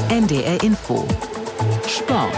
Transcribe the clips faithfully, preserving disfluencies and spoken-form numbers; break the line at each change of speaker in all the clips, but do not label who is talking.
N D R Info Sport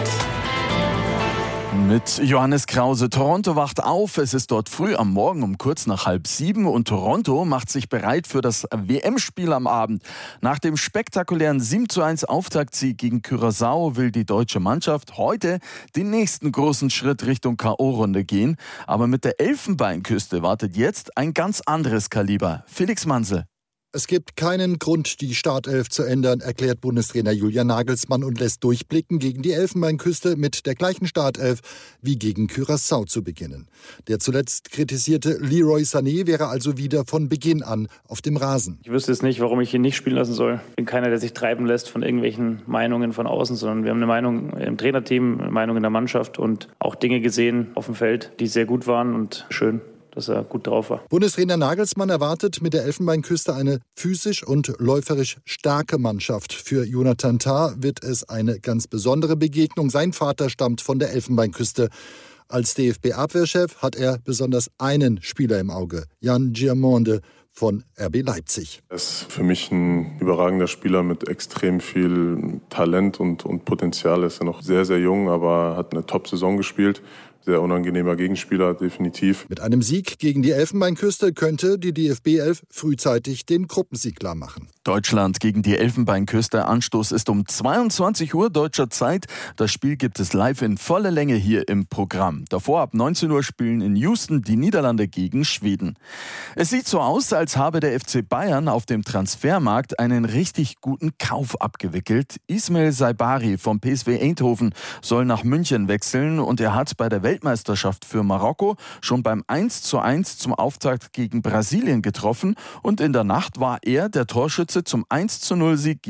mit Johannes Krause. Toronto wacht auf. Es ist dort früh am Morgen um kurz nach halb sieben und Toronto macht sich bereit für das W M-Spiel am Abend. Nach dem spektakulären sieben zu eins Auftaktsieg gegen Curaçao will die deutsche Mannschaft heute den nächsten großen Schritt Richtung K O-Runde gehen. Aber mit der Elfenbeinküste wartet jetzt ein ganz anderes Kaliber. Felix Mansel.
Es gibt keinen Grund, die Startelf zu ändern, erklärt Bundestrainer Julian Nagelsmann und lässt durchblicken, gegen die Elfenbeinküste mit der gleichen Startelf wie gegen Curaçao zu beginnen. Der zuletzt kritisierte Leroy Sané wäre also wieder von Beginn an auf dem Rasen.
Ich wüsste jetzt nicht, warum ich ihn nicht spielen lassen soll. Ich bin keiner, der sich treiben lässt von irgendwelchen Meinungen von außen, sondern wir haben eine Meinung im Trainerteam, eine Meinung in der Mannschaft und auch Dinge gesehen auf dem Feld, die sehr gut waren und schön, dass er gut drauf war.
Bundestrainer Nagelsmann erwartet mit der Elfenbeinküste eine physisch und läuferisch starke Mannschaft. Für Jonathan Tah wird es eine ganz besondere Begegnung. Sein Vater stammt von der Elfenbeinküste. Als D F B-Abwehrchef hat er besonders einen Spieler im Auge, Jan Giamonde von R B Leipzig.
Er ist für mich ein überragender Spieler mit extrem viel Talent und, und Potenzial. Er ist ja noch sehr, sehr jung, aber hat eine Top-Saison gespielt. Sehr unangenehmer Gegenspieler, definitiv.
Mit einem Sieg gegen die Elfenbeinküste könnte die D F B-Elf frühzeitig den Gruppensieg klar machen.
Deutschland gegen die Elfenbeinküste. Anstoß ist um zweiundzwanzig Uhr deutscher Zeit. Das Spiel gibt es live in voller Länge hier im Programm. Davor ab neunzehn Uhr spielen in Houston die Niederlande gegen Schweden. Es sieht so aus, als habe der F C Bayern auf dem Transfermarkt einen richtig guten Kauf abgewickelt. Ismail Saibari vom P S V Eindhoven soll nach München wechseln und er hat bei der Weltmeisterschaft für Marokko schon beim eins zu eins zum Auftakt gegen Brasilien getroffen und in der Nacht war er der Torschütze zum eins zu null Sieg